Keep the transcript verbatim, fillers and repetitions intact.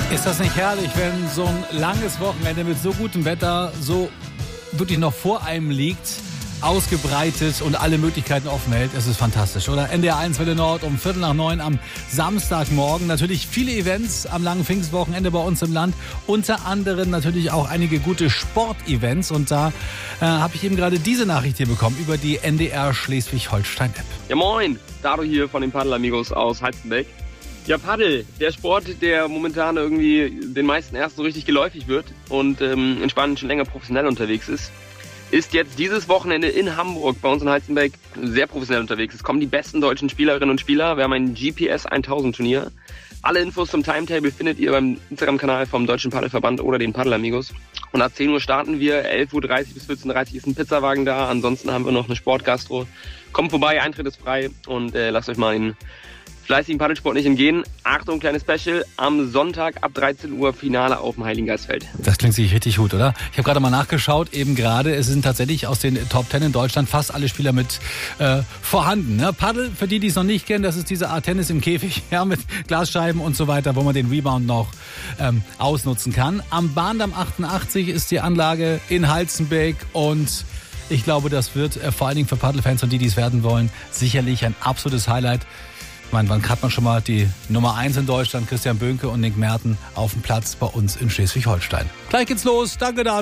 Ist das nicht herrlich, wenn so ein langes Wochenende mit so gutem Wetter so wirklich noch vor einem liegt, ausgebreitet und alle Möglichkeiten offen hält? Es ist fantastisch, oder? N D R eins Welle Nord um Viertel nach neun am Samstagmorgen. Natürlich viele Events am langen Pfingstwochenende bei uns im Land. Unter anderem natürlich auch einige gute Sportevents. Und da äh, habe ich eben gerade diese Nachricht hier bekommen über die N D R Schleswig-Holstein-App. Ja moin, Dado hier von den Paddelamigos aus Halstenbeck. Ja, Paddel, der Sport, der momentan irgendwie den meisten erst so richtig geläufig wird und ähm, in Spanien schon länger professionell unterwegs ist, ist jetzt dieses Wochenende in Hamburg bei uns in Halstenbeck sehr professionell unterwegs. Es kommen die besten deutschen Spielerinnen und Spieler. Wir haben ein G P S tausend Turnier. Alle Infos zum Timetable findet ihr beim Instagram-Kanal vom Deutschen Paddelverband oder den Paddelamigos. Und ab zehn Uhr starten wir, elf Uhr dreißig bis vierzehn Uhr dreißig ist ein Pizzawagen da. Ansonsten haben wir noch eine Sportgastro. Kommt vorbei, Eintritt ist frei und äh, lasst euch mal in fleißigen Paddelsport nicht entgehen. Achtung, kleines Special. Am Sonntag ab dreizehn Uhr Finale auf dem Heiligengeistfeld. Das klingt sich richtig gut, oder? Ich habe gerade mal nachgeschaut, eben gerade, es sind tatsächlich aus den Top Ten in Deutschland fast alle Spieler mit äh, vorhanden. Ne? Paddel, für die, die es noch nicht kennen, das ist diese Art Tennis im Käfig, ja, mit Glasscheiben und so weiter, wo man den Rebound noch ähm, ausnutzen kann. Am Bahndamm achtundachtzig ist die Anlage in Halstenbeck und ich glaube, das wird äh, vor allen Dingen für Paddelfans und die, die es werden wollen, sicherlich ein absolutes Highlight. Ich meine, wann hat man schon mal die Nummer eins in Deutschland, Christian Böhnke und Nick Merten, auf dem Platz bei uns in Schleswig-Holstein. Gleich geht's los. Danke, da.